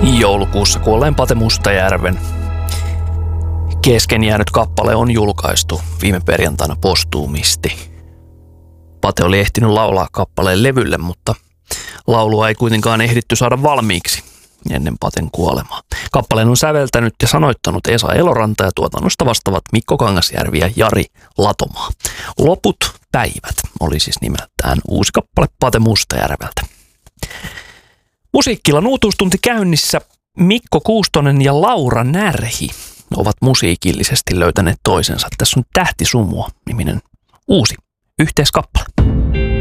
Joulukuussa kuolleen Pate Mustajärven kesken jäänyt kappale on julkaistu viime perjantaina postuumisti. Pate oli ehtinyt laulaa kappaleen levylle, mutta laulua ei kuitenkaan ehditty saada valmiiksi ennen Paten kuolemaa. Kappaleen on säveltänyt ja sanoittanut Esa Eloranta ja tuotannosta vastaavat Mikko Kangasjärvi ja Jari Latomaa. Loput päivät oli siis nimeltään uusi kappale Pate Mustajärveltä. Musiikkilan uutuustunti käynnissä. Mikko Kuustonen ja Laura Närhi ovat musiikillisesti löytäneet toisensa. Tässä on Tähti sumua -niminen uusi yhteiskappale.